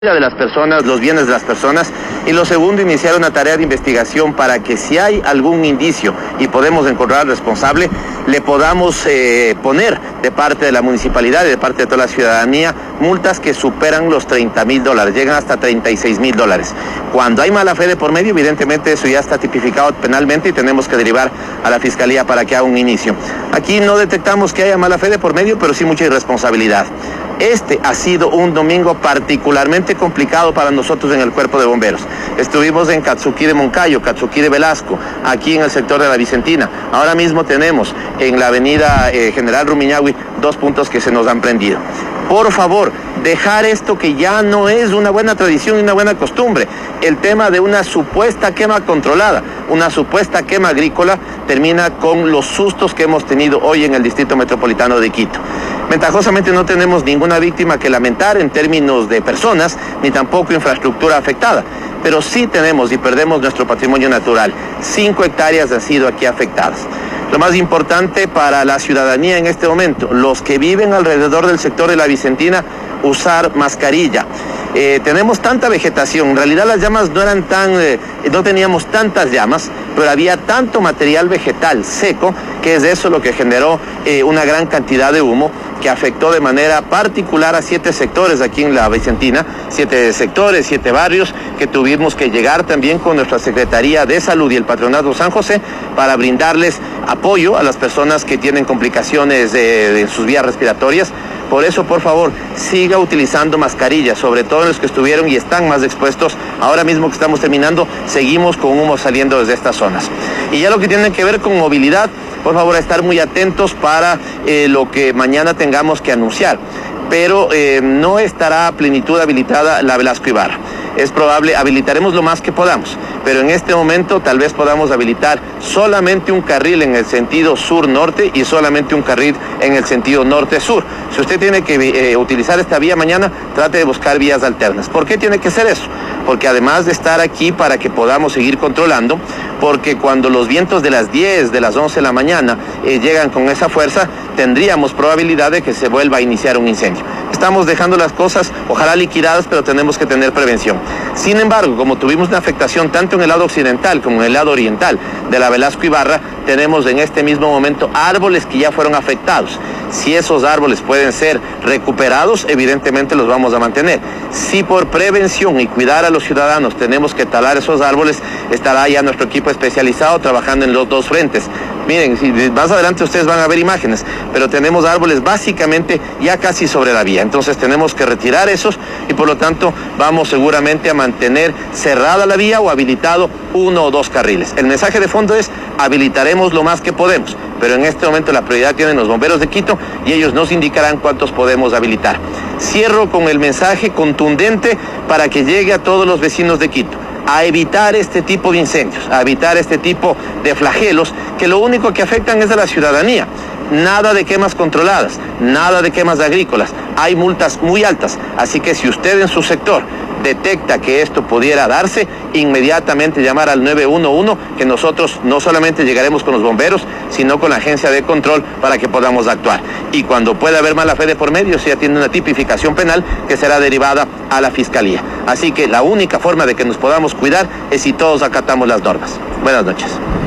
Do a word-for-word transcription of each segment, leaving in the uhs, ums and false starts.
de las personas, los bienes de las personas, y lo segundo, iniciar una tarea de investigación para que si hay algún indicio y podemos encontrar al responsable, le podamos eh, poner de parte de la municipalidad y de parte de toda la ciudadanía multas que superan los treinta mil dólares, llegan hasta treinta y seis mil dólares. Cuando hay mala fe de por medio, evidentemente eso ya está tipificado penalmente y tenemos que derivar a la Fiscalía para que haga un inicio. Aquí no detectamos que haya mala fe de por medio, pero sí mucha irresponsabilidad. Este ha sido un domingo particularmente complicado para nosotros en el Cuerpo de Bomberos. Estuvimos en Katsuki de Moncayo, Katsuki de Velasco, aquí en el sector de la Vicentina. Ahora mismo tenemos en la avenida eh, General Rumiñahui dos puntos que se nos han prendido. Por favor, dejar esto que ya no es una buena tradición y una buena costumbre. El tema de una supuesta quema controlada, una supuesta quema agrícola, termina con los sustos que hemos tenido hoy en el Distrito Metropolitano de Quito. Ventajosamente no tenemos ninguna víctima que lamentar en términos de personas, ni tampoco infraestructura afectada. Pero sí tenemos y perdemos nuestro patrimonio natural. Cinco hectáreas han sido aquí afectadas. Lo más importante para la ciudadanía en este momento, los que viven alrededor del sector de la Vicentina, usar mascarilla. Eh, tenemos tanta vegetación, en realidad las llamas no eran tan, eh, no teníamos tantas llamas, pero había tanto material vegetal seco que es eso lo que generó eh, una gran cantidad de humo que afectó de manera particular a siete sectores aquí en la Vicentina, siete sectores, siete barrios, que tuvimos que llegar también con nuestra Secretaría de Salud y el Patronato San José para brindarles apoyo a las personas que tienen complicaciones de, de sus vías respiratorias. Por eso, por favor, siga utilizando mascarillas, sobre todo los que estuvieron y están más expuestos. Ahora mismo que estamos terminando, seguimos con humo saliendo desde estas zonas. Y ya lo que tiene que ver con movilidad, por favor, a estar muy atentos para eh, lo que mañana tengamos que anunciar. Pero eh, no estará a plenitud habilitada la Velasco Ibarra. Es probable, habilitaremos lo más que podamos, pero en este momento tal vez podamos habilitar solamente un carril en el sentido sur-norte y solamente un carril en el sentido norte-sur. Si usted tiene que eh, utilizar esta vía mañana, trate de buscar vías alternas. ¿Por qué tiene que ser eso? Porque además de estar aquí para que podamos seguir controlando, porque cuando los vientos de las diez, de las once de la mañana eh, llegan con esa fuerza, tendríamos probabilidad de que se vuelva a iniciar un incendio. Estamos dejando las cosas, ojalá liquidadas, pero tenemos que tener prevención. Sin embargo, como tuvimos una afectación tanto en el lado occidental como en el lado oriental de la Velasco Ibarra, tenemos en este mismo momento árboles que ya fueron afectados. Si esos árboles pueden ser recuperados, evidentemente los vamos a mantener. Si por prevención y cuidar a los ciudadanos tenemos que talar esos árboles, estará ya nuestro equipo especializado trabajando en los dos frentes. Miren, si más adelante ustedes van a ver imágenes, pero tenemos árboles básicamente ya casi sobre la vía. Entonces tenemos que retirar esos y por lo tanto vamos seguramente a mantener cerrada la vía o habilitado uno o dos carriles. El mensaje de fondo es: habilitaremos lo más que podemos, pero en este momento la prioridad tienen los bomberos de Quito y ellos nos indicarán cuántos podemos habilitar. Cierro con el mensaje contundente para que llegue a todos los vecinos de Quito: a evitar este tipo de incendios, a evitar este tipo de flagelos que lo único que afectan es a la ciudadanía. Nada de quemas controladas, nada de quemas agrícolas. Hay multas muy altas, así que si usted en su sector detecta que esto pudiera darse, inmediatamente llamar al nueve uno uno, que nosotros no solamente llegaremos con los bomberos, sino con la agencia de control para que podamos actuar. Y cuando pueda haber mala fe de por medio, se atiende una tipificación penal que será derivada a la Fiscalía. Así que la única forma de que nos podamos cuidar es si todos acatamos las normas. Buenas noches.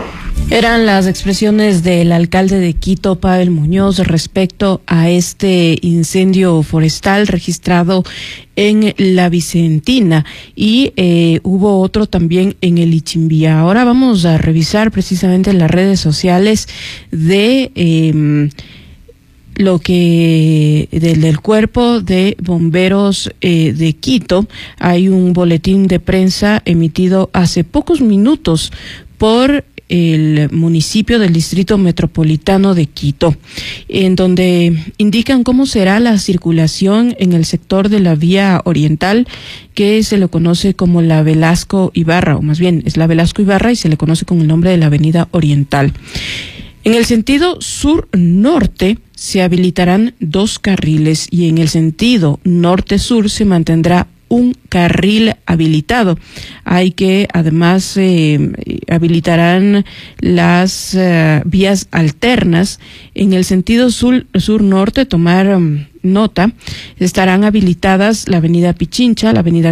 Eran las expresiones del alcalde de Quito, Pavel Muñoz, respecto a este incendio forestal registrado en la Vicentina y eh, hubo otro también en el Ichimbía. Ahora vamos a revisar precisamente las redes sociales de eh, lo que del, del Cuerpo de Bomberos eh, de Quito. Hay un boletín de prensa emitido hace pocos minutos por el municipio del Distrito Metropolitano de Quito, en donde indican cómo será la circulación en el sector de la vía oriental, que se le conoce como la Velasco Ibarra, o más bien es la Velasco Ibarra y se le conoce con el nombre de la Avenida Oriental. En el sentido sur-norte se habilitarán dos carriles y en el sentido norte-sur se mantendrá un carril habilitado. Hay que además eh, habilitarán las uh, vías alternas en el sentido sur, sur norte, tomar um, nota, estarán habilitadas la avenida Pichincha, la avenida